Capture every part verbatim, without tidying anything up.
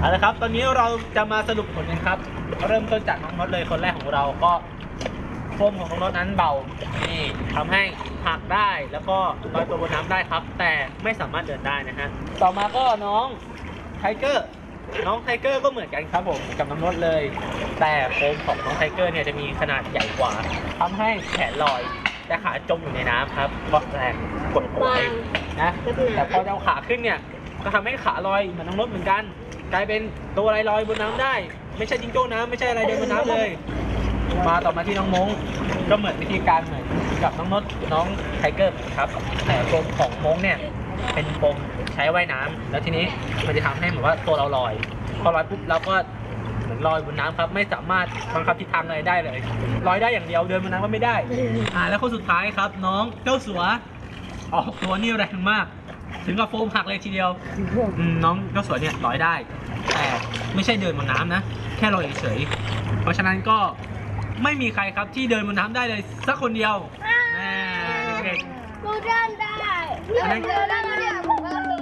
เอาละครับตอนนี้เราจะมาสรุปผลกันครับเริ่มต้นจากน้องน็อตเลยคนแรกของเราก็โฟมของน้องน็อตนั้นเบานี่ทำให้หักได้แล้วก็ลอยตัวบนน้ำได้ครับแต่ไม่สามารถเดินได้นะฮะต่อมาก็น้องไทเกอร์น้องไทเกอร์ก็เหมือนกันครับผมกับน้องน็อตเลยแต่โฟมของน้องไทเกอร์เนี่ยจะมีขนาดใหญ่กว่าทำให้แขนลอยแต่ขาจมอยู่ในน้ำครับเพราะแรงกดเอาไว้นะแต่พอจะเอาขาขึ้นเนี่ยก็ทำให้ขาลอยเหมือนน้องน็อตเหมือนกันกลายเป็นตัวอะไรลอยบนน้ำได้ไม่ใช่จิงโจ้น้ำไม่ใช่อะไรเดินบนน้ำเลยมาต่อมาที่น้องมงก็เหมือนวิธีการเหมือนกับน้องน็อตน้องไทเกอร์ครับแต่โฟมของมงเนี่ยเป็นโฟมใช้ว่ายน้ำแล้วทีนี้มันจะทำให้เหมือนว่าตัวเราลอยพอลอยปุ๊บเราก็เหมือนลอยบนน้ำครับไม่สามารถบังคับทิศทางอะไรได้เลยลอยได้อย่างเดียวเดินบนน้ำก็ไม่ได้อ่าแล้วคนสุดท้ายครับน้องเจ้าสัวออกตัวนี่แรงมากถึงกับโฟมหักเลยทีเดียวน้องเจ้าสัวเนี่ยลอยได้แต่ไม่ใช่เดินบนน้ำนะแค่ลอยเฉยๆเพราะฉะนั้นก็ไม่มีใครครับที่เดินบนน้ำได้เลยสักคนเดียวเด็กกูเดินได้เดินได้เนี่ยผมก็เลย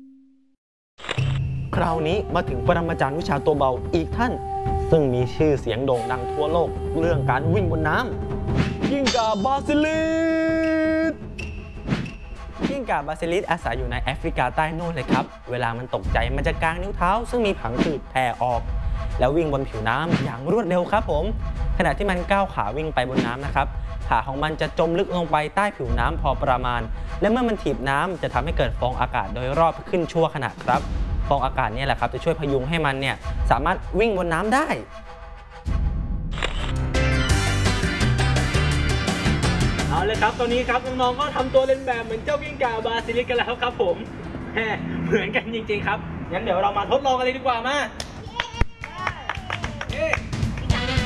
คราวนี้มาถึงปรมาจารย์วิชาตัวเบาอีกท่านซึ่งมีชื่อเสียงโด่งดังทั่วโลกเรื่องการวิ่งบนน้ำกิ้งก่าบาซิลิสกิ้งก่าบาซิลิสอาศัยอยู่ในแอฟริกาใต้โน่นเลยครับเวลามันตกใจมันจะกางนิ้วเท้าซึ่งมีผังผืดแผ่ออกแล้ววิ่งบนผิวน้ำอย่างรวดเร็วครับผมขณะที่มันก้าวขาวิ่งไปบนน้ำนะครับขาของมันจะจมลึกลงไปใต้ผิวน้ำพอประมาณและเมื่อมันถีบน้ำจะทำให้เกิดฟองอากาศโดยรอบขึ้นชั่วขณะครับฟองอากาศนี่แหละครับจะช่วยพยุงให้มันเนี่ยสามารถวิ่งบนน้ำได้เอาเลยครับตอนนี้ครับน้องๆก็ทำตัวเล่นแบบเหมือนเจ้ากิ้งก่าบาซิลิสกันแล้วครับผมแหมเหมือนกันจริงๆครับงั้นเดี๋ยวเรามาทดลองกันเลยดีกว่ามาเย้